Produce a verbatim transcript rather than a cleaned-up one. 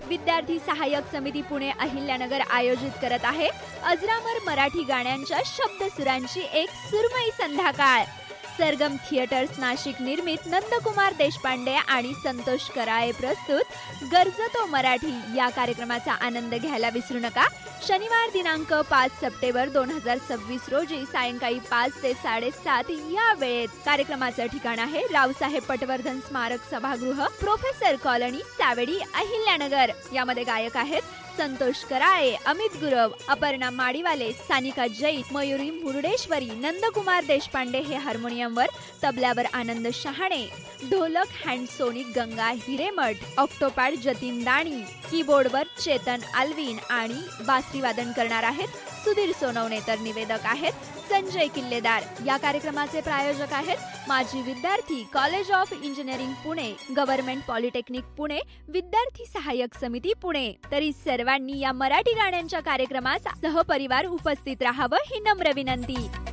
विद्यार्थी सहाय्यक समिती पुणे अहिल्यानगर आयोजित करत आहे अजरामर मराठी गाण्यांच्या शब्दसुरांची एक सुरमई संध्याकाळ. सरगम थिएटर्स नाशिक निर्मित नंदकुमार देशपांडे आणि संतोष कराळे प्रस्तुत गरजतो मराठी या कार्यक्रमाचा आनंद घ्यायला विसरू नका. शनिवार दिनांक पाच सप्टेंबर दोन हजार सव्वीस रोजी सायंकाळी पाच ते साडेसात या वेळेत. कार्यक्रमाचं ठिकाण आहे रावसाहेब पटवर्धन स्मारक सभागृह, प्रोफेसर कॉलनी, सावेडी, अहिल्यानगर. यामध्ये गायक आहेत संतोष कराळे, अमित गुरव, अपर्णा माडीवाले, सानिका जैन, मयुरी मुरुडेश्वरी, नंदकुमार देशपांडे हे हार्मोनियमवर, तबल्यावर आनंद शहाणे, ढोलक hand sonic Ganga Hiremath, Octopad Jatin दाणी, कीबोर्डवर चेतन आल्विन आणि बासरी वादन करणार आहेत सुधीर सोनवणे. तर निवेदक आहेत संजय किल्लेदार. या कार्यक्रमाचे प्रायोजक आहेत माजी विद्यार्थी, college of engineering Pune, government polytechnic Pune, विद्यार्थी सहाय्यक समिती पुणे. तरी सर्वांनी या मराठी गाण्यांच्या कार्यक्रमास सहपरिवार उपस्थित राहावं ही नम्र विनंती.